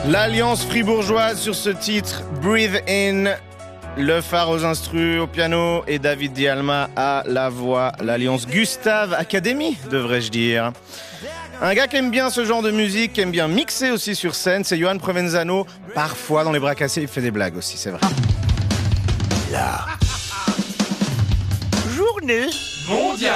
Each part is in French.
L'Alliance fribourgeoise sur ce titre, Breathe In. Le phare aux instrus, au piano et David Dialma à la voix. L'Alliance Gustave Academy, devrais-je dire. Un gars qui aime bien ce genre de musique, qui aime bien mixer aussi sur scène, c'est Johan Provenzano. Parfois, dans les bras cassés, il fait des blagues aussi, c'est vrai. La journée mondiale.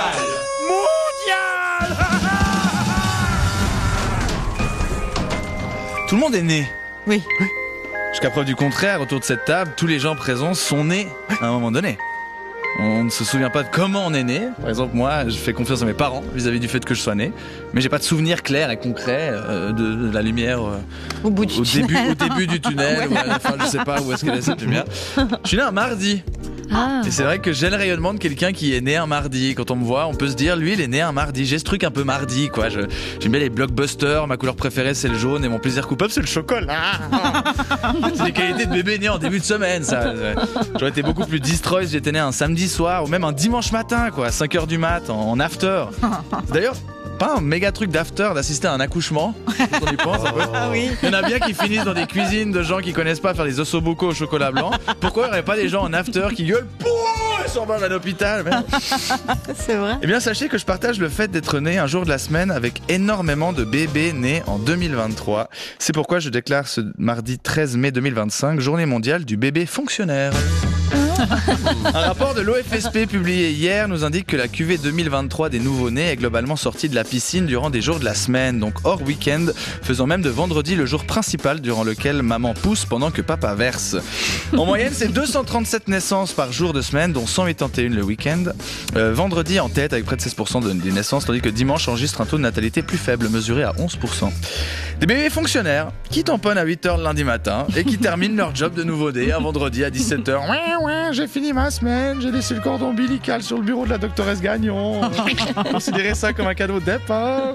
Tout le monde est né. Oui. Jusqu'à preuve du contraire, autour de cette table, tous les gens présents sont nés à un moment donné. On ne se souvient pas de comment on est né. Par exemple, moi, je fais confiance à mes parents vis-à-vis du fait que je sois né. Mais j'ai pas de souvenir clair et concret de la lumière au début du tunnel, ou à la fin, je sais pas où est-ce qu'elle est cette lumière. Je suis né un mardi. Ah. Et c'est vrai que j'ai le rayonnement de quelqu'un qui est né un mardi. Quand on me voit, on peut se dire, lui, il est né un mardi. J'ai ce truc un peu mardi, quoi. J'aime bien les blockbusters. Ma couleur préférée, c'est le jaune. Et mon plaisir coupable, c'est le chocolat. C'est les qualités de bébé né en début de semaine, ça. J'aurais été beaucoup plus destroy si j'étais né un samedi soir ou même un dimanche matin, quoi, à 5h du mat, en after. D'ailleurs, pas un méga truc d'after d'assister à un accouchement, quand on y pense un peu. Ah oui. Il y en a bien qui finissent dans des cuisines de gens qui connaissent pas faire les ossobuco au chocolat blanc. Pourquoi il n'y aurait pas des gens en after qui gueulent ils sont morts à l'hôpital, merde. C'est vrai. Eh bien, sachez que je partage le fait d'être né un jour de la semaine avec énormément de bébés nés en 2023. C'est pourquoi je déclare ce mardi 13 mai 2025 journée mondiale du bébé fonctionnaire. Un rapport de l'OFSP publié hier nous indique que la cuvée 2023 des nouveau-nés est globalement sortie de la piscine durant des jours de la semaine, donc hors week-end, faisant même de vendredi le jour principal durant lequel maman pousse pendant que papa verse. En moyenne, c'est 237 naissances par jour de semaine, dont 181 le week-end. Vendredi en tête avec près de 16% des naissances, tandis que dimanche enregistre un taux de natalité plus faible, mesuré à 11%. Des bébés fonctionnaires qui tamponnent à 8h le lundi matin et qui terminent leur job de nouveau-né un vendredi à 17h. J'ai fini ma semaine, j'ai laissé le cordon ombilical sur le bureau de la doctoresse Gagnon. Considérez ça comme un cadeau de départ.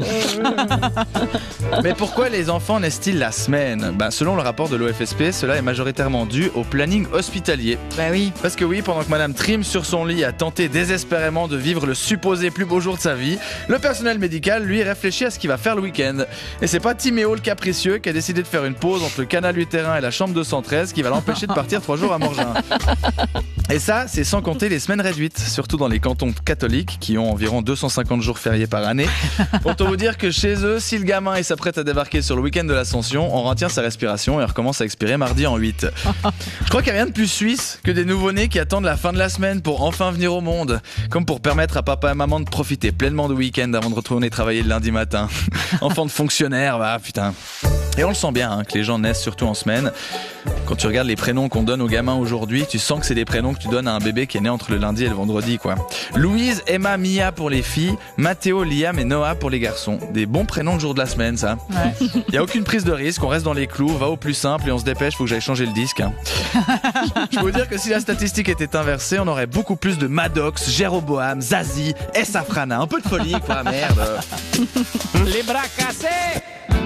Mais pourquoi les enfants naissent-ils la semaine ? Selon le rapport de l'OFSP, cela est majoritairement dû au planning hospitalier. Bah oui. Parce que oui, pendant que Madame Trim sur son lit a tenté désespérément de vivre le supposé plus beau jour de sa vie, le personnel médical, lui, réfléchit à ce qu'il va faire le week-end. Et c'est pas Timéo le capricieux qui a décidé de faire une pause entre le canal utérin et la chambre 213 qui va l'empêcher de partir 3 jours à Morgin. Et ça, c'est sans compter les semaines réduites, surtout dans les cantons catholiques qui ont environ 250 jours fériés par année. Autant vous dire que chez eux, si le gamin s'apprête à débarquer sur le week-end de l'Ascension, on retient sa respiration et recommence à expirer mardi en 8. Je crois qu'il n'y a rien de plus suisse que des nouveau-nés qui attendent la fin de la semaine pour enfin venir au monde, comme pour permettre à papa et maman de profiter pleinement du week-end avant de retourner travailler le lundi matin. Enfant de fonctionnaire, bah putain. Et on le sent bien, que les gens naissent surtout en semaine. Quand tu regardes les prénoms qu'on donne aux gamins aujourd'hui, tu sens que c'est des prénoms que tu donnes à un bébé qui est né entre le lundi et le vendredi, quoi. Louise, Emma, Mia pour les filles, Mathéo, Liam et Noah pour les garçons. Des bons prénoms le jour de la semaine, ça. Ouais. Il n'y a aucune prise de risque, on reste dans les clous, on va au plus simple et on se dépêche, faut que j'aille changer le disque. Je peux vous dire que si la statistique était inversée, on aurait beaucoup plus de Maddox, Jéroboam, Zazie et Safrana. Un peu de folie, quoi, merde. Les bras cassés.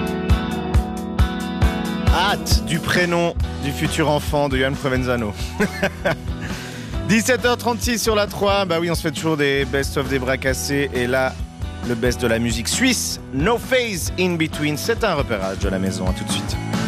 Hâte du prénom du futur enfant de Johan Provenzano. 17h36 sur la 3. Bah oui, on se fait toujours des best-of des bras cassés. Et là, le best de la musique suisse, No Phase In Between. C'est un repérage de la maison. À tout de suite.